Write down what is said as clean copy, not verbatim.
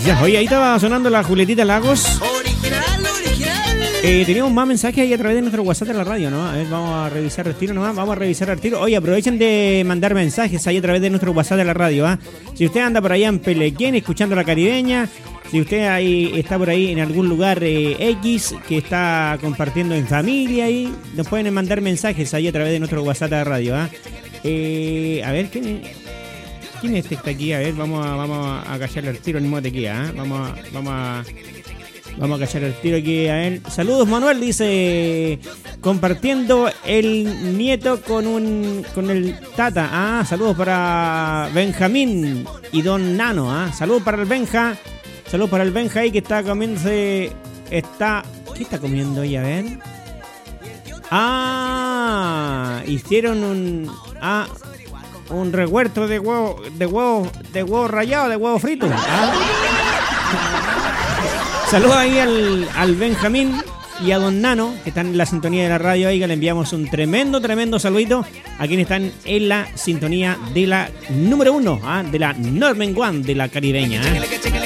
Ya, oye, ahí estaba sonando la Julietita Lagos. Teníamos más mensajes ahí a través de nuestro WhatsApp de la radio, ¿no? A ver, vamos a revisar el tiro nomás, vamos a revisar el tiro. Oye, aprovechen de mandar mensajes ahí a través de nuestro WhatsApp de la radio, ¿ah? Si usted anda por allá en Pelequén escuchando la Caribeña, si usted ahí está por ahí en algún lugar X que está compartiendo en familia ahí, nos pueden mandar mensajes ahí a través de nuestro WhatsApp de la radio, ¿ah? A ver, ¿quién es este que está aquí? A ver, vamos a callarle el tiro en modo de aquí, ¿ah? Vamos a callar el tiro aquí a él. Saludos, Manuel, dice, compartiendo el nieto con el tata. Ah, saludos para Benjamín y don Nano. Ah, saludos para el Benja. Saludos para el Benja ahí que está comiéndose. ¿Qué está comiendo ahí? A ver. Ah, hicieron un revuelto de huevo rallado, de huevo frito. Ah. Saludos ahí al Benjamín y a don Nano, que están en la sintonía de la radio ahí, que le enviamos un tremendo saludito a quienes están en la sintonía de la número 1, de la Norman One de la Caribeña.